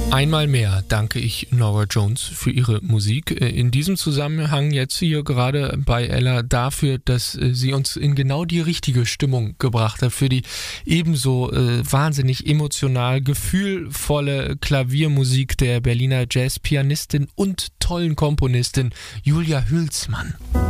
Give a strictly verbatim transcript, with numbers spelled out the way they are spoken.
Einmal mehr danke ich Norah Jones für ihre Musik. In diesem Zusammenhang jetzt hier gerade bei Ella dafür, dass sie uns in genau die richtige Stimmung gebracht hat, für die ebenso äh, wahnsinnig emotional gefühlvolle Klaviermusik der Berliner Jazzpianistin und tollen Komponistin Julia Hülsmann.